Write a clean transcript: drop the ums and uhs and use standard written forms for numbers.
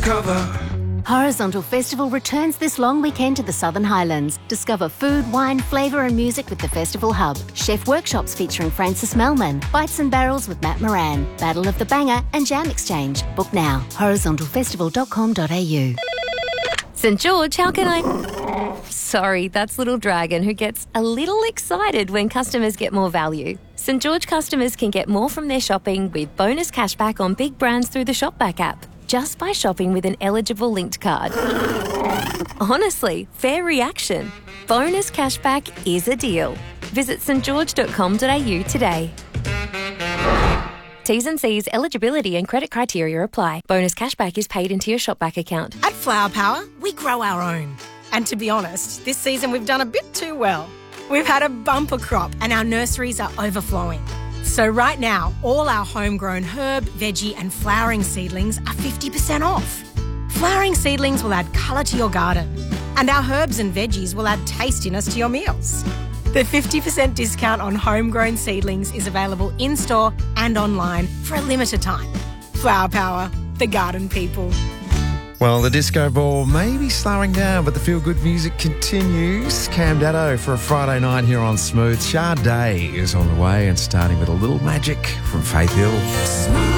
cover. Horizontal Festival returns this long weekend to the Southern Highlands. Discover food, wine, flavour and music with the Festival Hub. Chef workshops featuring Francis Melman, Bites and Barrels with Matt Moran, Battle of the Banger and Jam Exchange. Book now. horizontalfestival.com.au. St George, how can I... Sorry, that's Little Dragon, who gets a little excited when customers get more value. St George customers can get more from their shopping with bonus cashback on big brands through the Shopback app, just by shopping with an eligible linked card. Honestly, fair reaction. Bonus cashback is a deal. Visit stgeorge.com.au today. T's and C's, eligibility and credit criteria apply. Bonus cashback is paid into your Shopback account. At Flower Power, we grow our own. And to be honest, this season we've done a bit too well. We've had a bumper crop and our nurseries are overflowing. So right now, all our homegrown herb, veggie and flowering seedlings are 50% off. Flowering seedlings will add colour to your garden, and our herbs and veggies will add tastiness to your meals. The 50% discount on homegrown seedlings is available in-store and online for a limited time. Flower Power, the garden people. Well, the disco ball may be slowing down, but the feel-good music continues. Cam Datto for a Friday night here on Smooth. Sade is on the way and starting with a little magic from Faith Hill.